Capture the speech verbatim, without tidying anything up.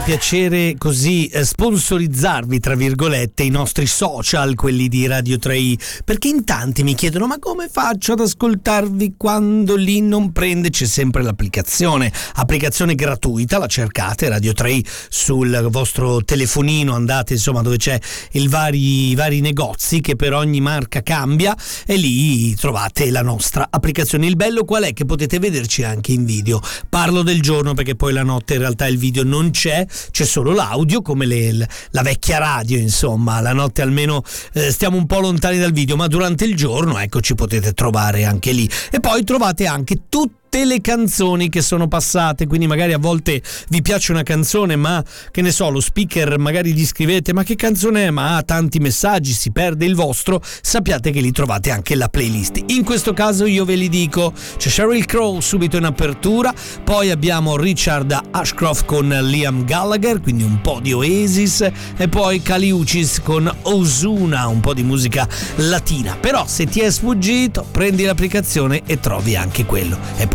piacere così eh, sponsorizzarvi, tra virgolette, i nostri social, quelli di Radio tre i, perché in tanti mi chiedono: ma come faccio ad ascoltarvi quando lì non prende? C'è sempre l'applicazione, applicazione gratuita, la cercate, Radio tre i, sul vostro telefonino, andate insomma dove c'è il vari, i vari negozi che per ogni marca cambia e lì trovate la nostra applicazione. Il bello qual è? Che potete vederci anche in video. Parlo del giorno perché poi la notte in realtà il video non c'è, c'è solo l'audio, come le, la vecchia radio, insomma. La notte almeno eh, stiamo un po' lontani dal video, ma durante il giorno ecco ci potete trovare anche lì. E poi trovate anche tutti le canzoni che sono passate, quindi magari a volte vi piace una canzone ma che ne so, lo speaker magari gli scrivete ma che canzone è, ma ha tanti messaggi, si perde il vostro, sappiate che lì trovate anche la playlist. In questo caso io ve li dico: c'è Sheryl Crow subito in apertura, poi abbiamo Richard Ashcroft con Liam Gallagher, quindi un po' di Oasis, e poi Kali Uchis con Ozuna, un po' di musica latina. Però se ti è sfuggito prendi l'applicazione e trovi anche quello. E poi